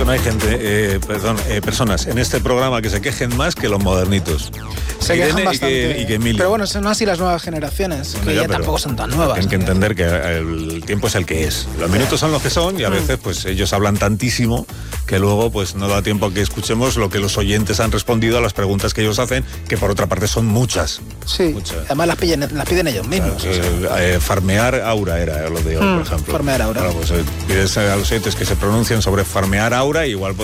que no hay gente, personas en este programa que se quejen más que los modernitos. Se quejan bastante. Y que Emilio. Pero bueno, son así las nuevas generaciones, bueno, que ya tampoco son tan nuevas. Tienen que entender que el tiempo es el que es. Los minutos son los que son y a veces pues ellos hablan tantísimo que luego pues no da tiempo a que escuchemos lo que los oyentes han respondido a las preguntas que ellos hacen, que por otra parte son muchas. Sí, muchas. Además las piden ellos mismos. Claro, farmear aura era lo de hoy, por ejemplo. Farmear aura. Claro, pues pides a los oyentes que se pronuncien sobre farmear aura y igual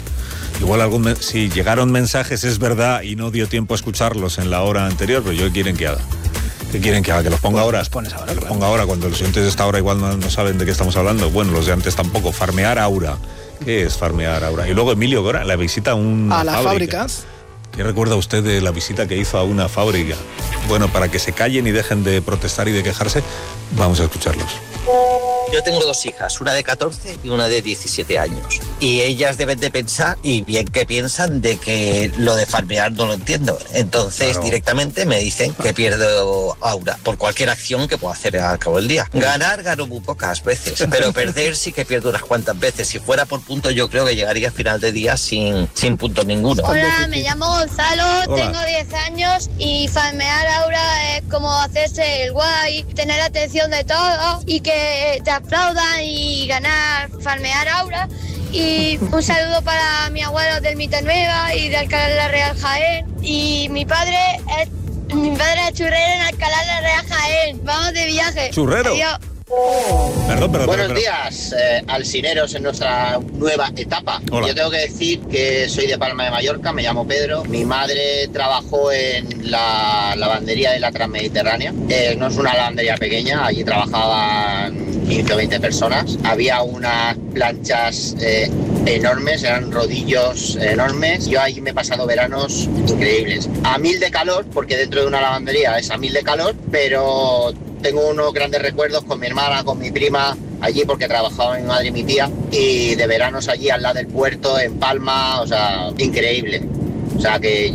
si llegaron mensajes es verdad y no dio tiempo a escucharlos en la hora anterior, pero ¿qué quieren que haga? ¿Qué quieren que haga? ¿Que los ponga ahora? Los ponga ahora, cuando los oyentes de esta hora igual no saben de qué estamos hablando. Bueno, los de antes tampoco. Farmear aura. ¿Qué es farmear aura? Y luego Emilio Gora, la visita a las fábricas. ¿Qué recuerda usted de la visita que hizo a una fábrica? Bueno, para que se callen y dejen de protestar y de quejarse, vamos a escucharlos. Yo tengo 2 hijas, una de 14 y una de 17 años. Y ellas deben de pensar, y bien que piensan, de que lo de farmear no lo entiendo. Entonces, claro, directamente me dicen que pierdo aura por cualquier acción que pueda hacer al cabo del día. Ganar, gano muy pocas veces, pero perder sí que pierdo unas cuantas veces. Si fuera por puntos, yo creo que llegaría a final de día sin punto ninguno. Hola, me llamo Gonzalo, tengo 10 años y farmear aura es como hacerse el guay, tener atención de todo y que te aplaudan y ganar, farmear aura. Y un saludo para mi abuelo del Mitanueva y de Alcalá de la Real Jaén. Y mi padre es churrero en Alcalá de la Real Jaén. Vamos de viaje. ¿Churrero? Adiós. Buenos días, alcineros en nuestra nueva etapa. Hola. Yo tengo que decir que soy de Palma de Mallorca, me llamo Pedro. Mi madre trabajó en la lavandería de la Transmediterránea. No es una lavandería pequeña, allí trabajaban 15 o 20 personas. Había unas planchas enormes, eran rodillos enormes. Yo ahí me he pasado veranos increíbles. A 1000 de calor, porque dentro de una lavandería es a 1000 de calor, pero tengo unos grandes recuerdos con mi hermana, con mi prima, allí porque trabajaba mi madre y mi tía, y de veranos allí al lado del puerto, en Palma, o sea, increíble. O sea que